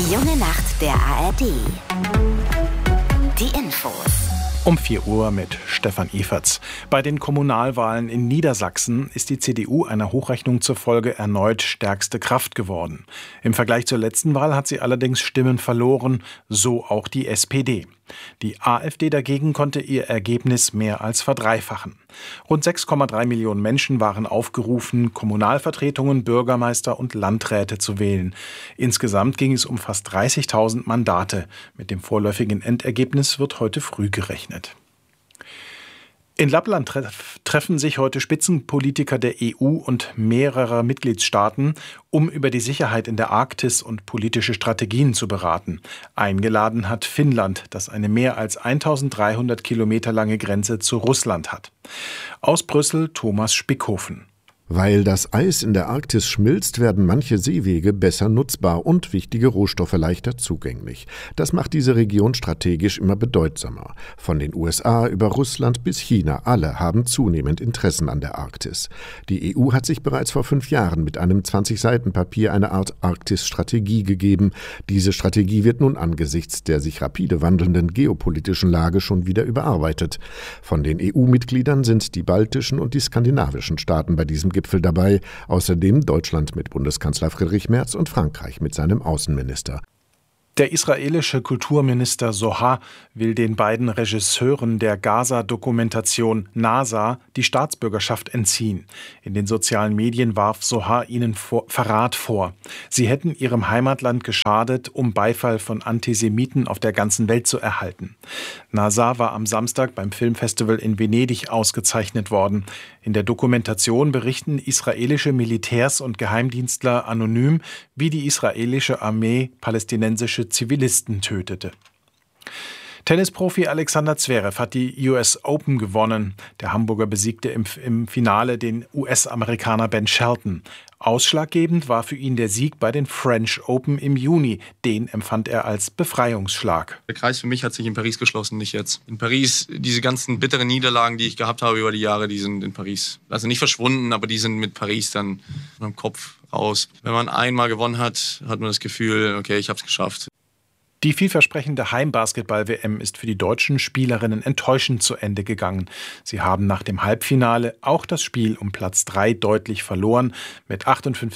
Die junge Nacht der ARD. Die Infos. Um 4 Uhr mit Stefan Eferts. Bei den Kommunalwahlen in Niedersachsen ist die CDU einer Hochrechnung zufolge erneut stärkste Kraft geworden. Im Vergleich zur letzten Wahl hat sie allerdings Stimmen verloren, so auch die SPD. Die AfD dagegen konnte ihr Ergebnis mehr als verdreifachen. Rund 6,3 Millionen Menschen waren aufgerufen, Kommunalvertretungen, Bürgermeister und Landräte zu wählen. Insgesamt ging es um fast 30.000 Mandate. Mit dem vorläufigen Endergebnis wird heute früh gerechnet. In Lappland treffen sich heute Spitzenpolitiker der EU und mehrerer Mitgliedstaaten, um über die Sicherheit in der Arktis und politische Strategien zu beraten. Eingeladen hat Finnland, das eine mehr als 1300 Kilometer lange Grenze zu Russland hat. Aus Brüssel Thomas Spickhofen. Weil das Eis in der Arktis schmilzt, werden manche Seewege besser nutzbar und wichtige Rohstoffe leichter zugänglich. Das macht diese Region strategisch immer bedeutsamer. Von den USA über Russland bis China, alle haben zunehmend Interessen an der Arktis. Die EU hat sich bereits vor 5 Jahren mit einem 20-Seiten-Papier eine Art Arktis-Strategie gegeben. Diese Strategie wird nun angesichts der sich rapide wandelnden geopolitischen Lage schon wieder überarbeitet. Von den EU-Mitgliedern sind die baltischen und die skandinavischen Staaten bei diesem Gipfel dabei, außerdem Deutschland mit Bundeskanzler Friedrich Merz und Frankreich mit seinem Außenminister. Der israelische Kulturminister Zohar will den beiden Regisseuren der Gaza-Dokumentation NASA die Staatsbürgerschaft entziehen. In den sozialen Medien warf Zohar ihnen Verrat vor. Sie hätten ihrem Heimatland geschadet, um Beifall von Antisemiten auf der ganzen Welt zu erhalten. NASA war am Samstag beim Filmfestival in Venedig ausgezeichnet worden. In der Dokumentation berichten israelische Militärs und Geheimdienstler anonym, wie die israelische Armee palästinensische Zivilisten tötete. Tennisprofi Alexander Zverev hat die US Open gewonnen. Der Hamburger besiegte im Finale den US-Amerikaner Ben Shelton. Ausschlaggebend war für ihn der Sieg bei den French Open im Juni. Den empfand er als Befreiungsschlag. Der Kreis für mich hat sich in Paris geschlossen, nicht jetzt. In Paris, diese ganzen bitteren Niederlagen, die ich gehabt habe über die Jahre, die sind in Paris. Also nicht verschwunden, aber die sind mit Paris dann im Kopf raus. Wenn man einmal gewonnen hat, hat man das Gefühl, okay, ich habe es geschafft. Die vielversprechende Heimbasketball-WM ist für die deutschen Spielerinnen enttäuschend zu Ende gegangen. Sie haben nach dem Halbfinale auch das Spiel um Platz 3 deutlich verloren, mit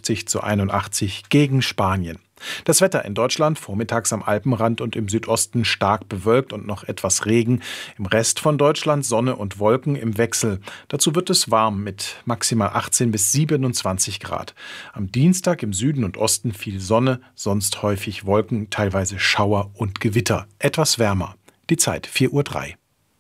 58:81 gegen Spanien. Das Wetter in Deutschland vormittags am Alpenrand und im Südosten stark bewölkt und noch etwas Regen. Im Rest von Deutschland Sonne und Wolken im Wechsel. Dazu wird es warm mit maximal 18 bis 27 Grad. Am Dienstag im Süden und Osten viel Sonne, sonst häufig Wolken, teilweise Schauer und Gewitter. Etwas wärmer. Die Zeit 4:03 Uhr.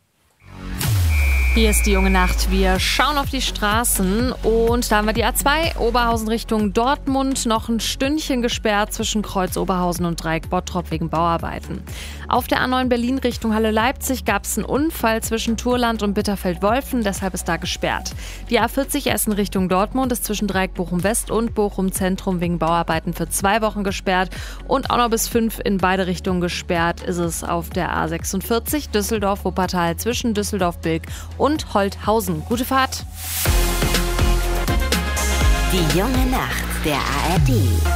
Hier ist die junge Nacht. Wir schauen auf die Straßen und da haben wir die A2 Oberhausen Richtung Dortmund. Noch ein Stündchen gesperrt zwischen Kreuz Oberhausen und Dreieck Bottrop wegen Bauarbeiten. Auf der A9 Berlin Richtung Halle Leipzig gab es einen Unfall zwischen Turland und Bitterfeld-Wolfen, deshalb ist da gesperrt. Die A40 Essen Richtung Dortmund ist zwischen Dreieck Bochum West und Bochum Zentrum wegen Bauarbeiten für 2 Wochen gesperrt. Und auch noch bis 5 in beide Richtungen gesperrt ist es auf der A46 Düsseldorf-Wuppertal zwischen Düsseldorf-Bilk und Holthausen. Gute Fahrt. Die junge Nacht der ARD.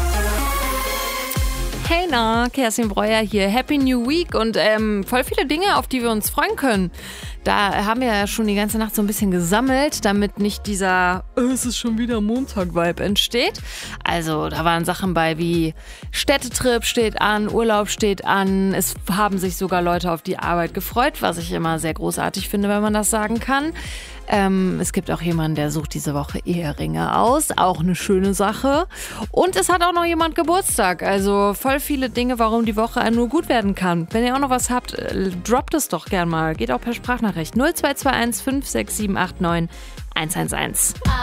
Hey na, Kerstin Breuer hier. Happy New Week und voll viele Dinge, auf die wir uns freuen können. Da haben wir ja schon die ganze Nacht so ein bisschen gesammelt, damit nicht dieser es ist schon wieder Montag-Vibe entsteht. Also da waren Sachen bei wie Städtetrip steht an, Urlaub steht an. Es haben sich sogar Leute auf die Arbeit gefreut, was ich immer sehr großartig finde, wenn man das sagen kann. Es gibt auch jemanden, der sucht diese Woche Eheringe aus. Auch eine schöne Sache. Und es hat auch noch jemand Geburtstag. Also voll viele Dinge, warum die Woche nur gut werden kann. Wenn ihr auch noch was habt, droppt es doch gern mal. Geht auch per Sprachnachricht. 0221 56789 111.